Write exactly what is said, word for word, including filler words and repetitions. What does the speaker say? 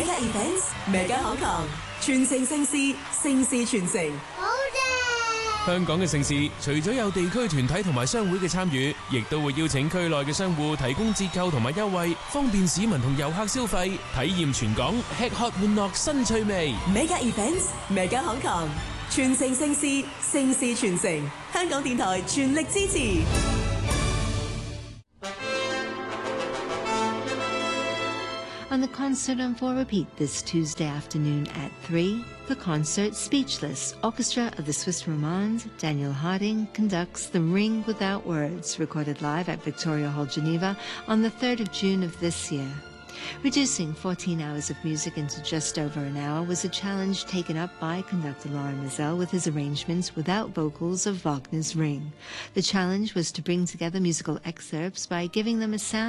Mega Events Mega Hong Kong，傳承盛事，盛事傳承。 好正！ 香港嘅盛事，除咗有地區團體同埋商會嘅參與，亦都會邀請區內嘅商戶提供折扣同埋優惠，方便市民同遊客消費，體驗全港吃喝玩樂新趣味。 Mega Events Mega Hong Kong，傳承盛事，盛事傳承。香港電台全力支持。 On the concert on for repeat this Tuesday afternoon at three, the concert Speechless, Orchestra of the Swiss Romands, Daniel Harding conducts The Ring Without Words, recorded live at Victoria Hall, Geneva on the third of June of this year. Reducing fourteen hours of music into just over an hour was a challenge taken up by conductor Laurent Mazel with his arrangements without vocals of Wagner's Ring. The challenge was to bring together musical excerpts by giving them a sound